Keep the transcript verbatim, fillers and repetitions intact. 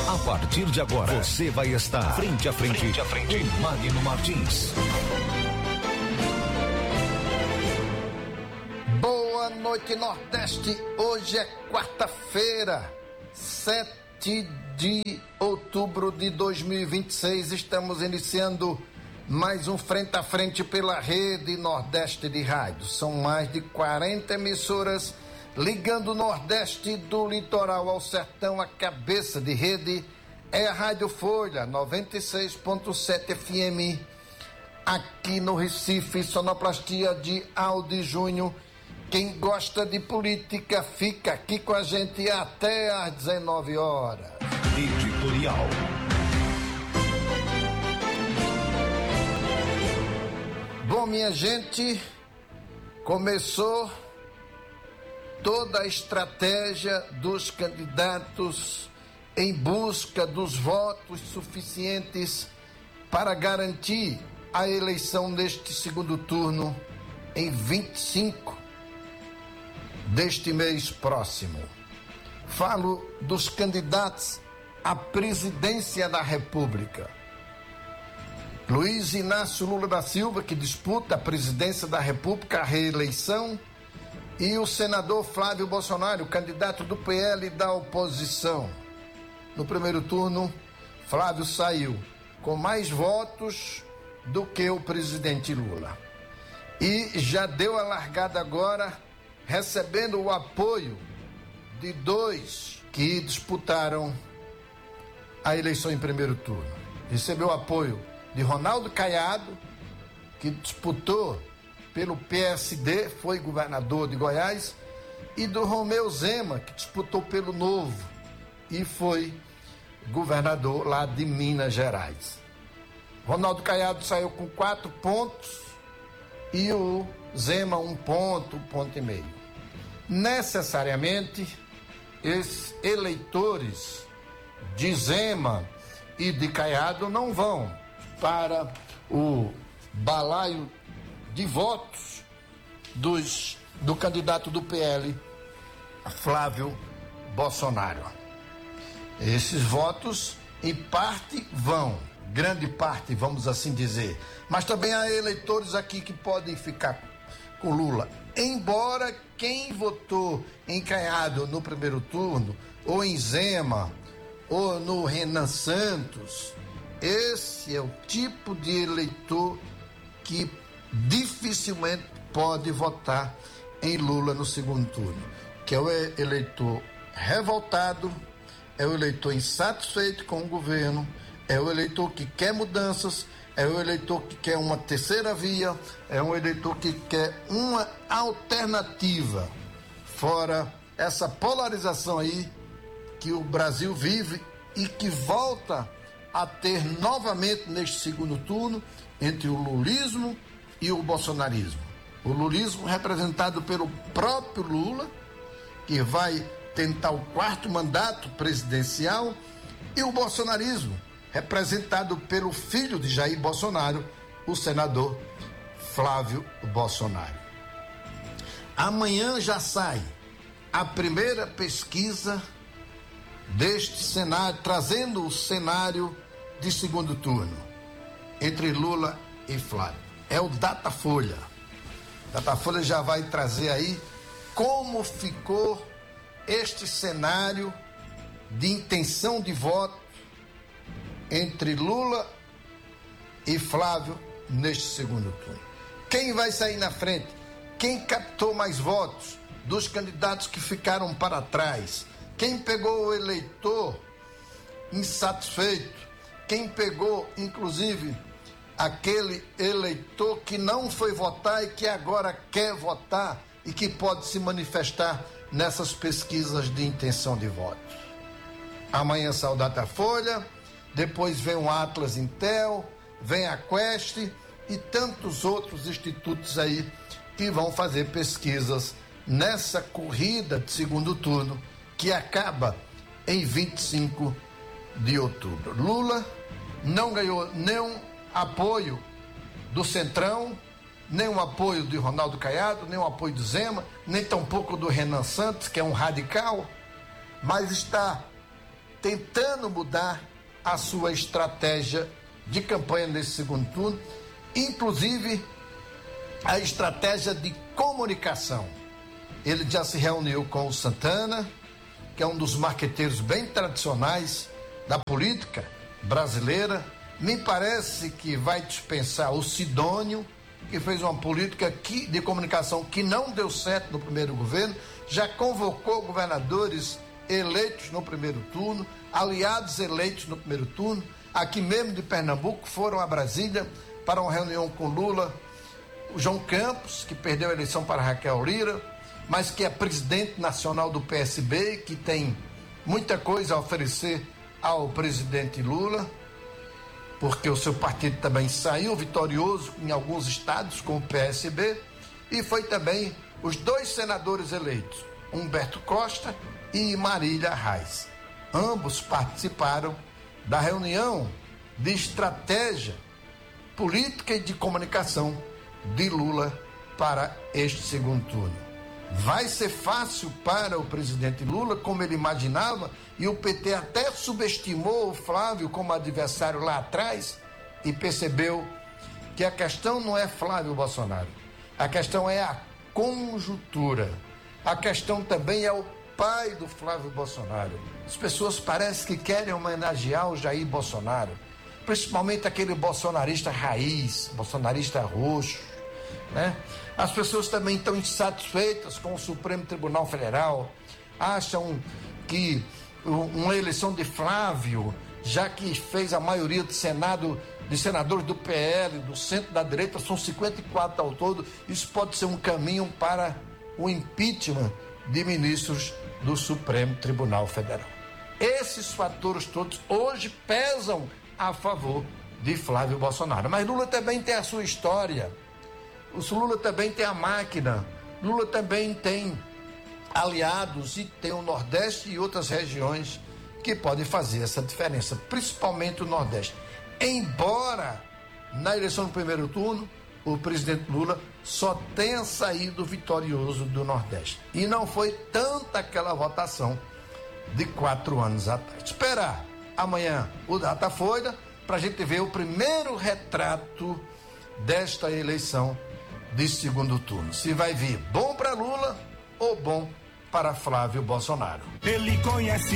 A partir de agora, você vai estar frente a frente, frente, a frente. com Magno Martins. Boa noite, Nordeste. Hoje é quarta-feira, sete de outubro de dois mil e vinte e seis. Estamos iniciando mais um Frente a Frente pela Rede Nordeste de Rádio. São mais de quarenta emissoras ligando o Nordeste do litoral ao sertão. A cabeça de rede é a Rádio Folha noventa e seis ponto sete F M, aqui no Recife, sonoplastia de Aldi Júnior. Quem gosta de política fica aqui com a gente até às dezenove horas. Editorial. Bom, minha gente, começou toda a estratégia dos candidatos em busca dos votos suficientes para garantir a eleição neste segundo turno em vinte e cinco deste mês próximo. Falo dos candidatos à presidência da República. Luiz Inácio Lula da Silva, que disputa a presidência da República, a reeleição, e o senador Flávio Bolsonaro, candidato do P L da oposição. No primeiro turno, Flávio saiu com mais votos do que o presidente Lula. E já deu a largada agora, recebendo o apoio de dois que disputaram a eleição em primeiro turno. Recebeu o apoio de Ronaldo Caiado, que disputou pelo P S D, foi governador de Goiás, e do Romeu Zema, que disputou pelo Novo e foi governador lá de Minas Gerais. Ronaldo Caiado saiu com quatro pontos e o Zema um ponto, um ponto e meio. Necessariamente, esses eleitores de Zema e de Caiado não vão para o balaio de votos dos, do candidato do P L, Flávio Bolsonaro. Esses votos, em parte, vão, grande parte, vamos assim dizer, mas também há eleitores aqui que podem ficar com Lula. Embora quem votou em Caiado no primeiro turno, ou em Zema, ou no Renan Santos, esse é o tipo de eleitor que dificilmente pode votar em Lula no segundo turno, que é o eleitor revoltado, é o eleitor insatisfeito com o governo, é o eleitor que quer mudanças, é o eleitor que quer uma terceira via, é um eleitor que quer uma alternativa, fora essa polarização aí que o Brasil vive e que volta a ter novamente neste segundo turno entre o lulismo e o bolsonarismo. O lulismo representado pelo próprio Lula, que vai tentar o quarto mandato presidencial, e o bolsonarismo representado pelo filho de Jair Bolsonaro, o senador Flávio Bolsonaro. Amanhã já sai a primeira pesquisa deste cenário, trazendo o cenário de segundo turno entre Lula e Flávio. É o Datafolha. Datafolha já vai trazer aí como ficou este cenário de intenção de voto entre Lula e Flávio neste segundo turno. Quem vai sair na frente? Quem captou mais votos dos candidatos que ficaram para trás? Quem pegou o eleitor insatisfeito? Quem pegou, inclusive, aquele eleitor que não foi votar e que agora quer votar e que pode se manifestar nessas pesquisas de intenção de voto? Amanhã sai o Datafolha, depois vem o Atlas Intel, vem a Quest e tantos outros institutos aí que vão fazer pesquisas nessa corrida de segundo turno que acaba em vinte e cinco de outubro. Lula não ganhou nenhum apoio do Centrão, nenhum apoio de Ronaldo Caiado, nenhum apoio do Zema, nem tampouco do Renan Santos, que é um radical, mas está tentando mudar a sua estratégia de campanha nesse segundo turno, inclusive a estratégia de comunicação. Ele já se reuniu com o Santana, que é um dos marqueteiros bem tradicionais da política brasileira. Me parece que vai dispensar o Sidônio, que fez uma política que, de comunicação que não deu certo no primeiro governo, já convocou governadores eleitos no primeiro turno, aliados eleitos no primeiro turno, aqui mesmo de Pernambuco, foram a Brasília para uma reunião com Lula, o João Campos, que perdeu a eleição para Raquel Lira, mas que é presidente nacional do P S B, que tem muita coisa a oferecer ao presidente Lula, porque o seu partido também saiu vitorioso em alguns estados com o P S B, e foi também os dois senadores eleitos, Humberto Costa e Marília Reis. Ambos participaram da reunião de estratégia política e de comunicação de Lula para este segundo turno. Vai ser fácil para o presidente Lula, como ele imaginava, e o P T até subestimou o Flávio como adversário lá atrás e percebeu que a questão não é Flávio Bolsonaro, a questão é a conjuntura, a questão também é o pai do Flávio Bolsonaro. As pessoas parecem que querem homenagear o Jair Bolsonaro, principalmente aquele bolsonarista raiz, bolsonarista roxo, né? As pessoas também estão insatisfeitas com o Supremo Tribunal Federal, acham que uma eleição de Flávio, já que fez a maioria do Senado, de senadores do P L, do centro da direita, são cinquenta e quatro ao todo, isso pode ser um caminho para o impeachment de ministros do Supremo Tribunal Federal. Esses fatores todos hoje pesam a favor de Flávio Bolsonaro. Mas Lula também tem a sua história. O Lula também tem a máquina. Lula também tem aliados e tem o Nordeste e outras regiões que podem fazer essa diferença, principalmente o Nordeste. Embora na eleição do primeiro turno o presidente Lula só tenha saído vitorioso do Nordeste. E não foi tanta aquela votação de quatro anos atrás. Esperar amanhã o Datafolha para a gente ver o primeiro retrato desta eleição de segundo turno. Se vai vir bom para Lula ou bom para Flávio Bolsonaro. Ele conhece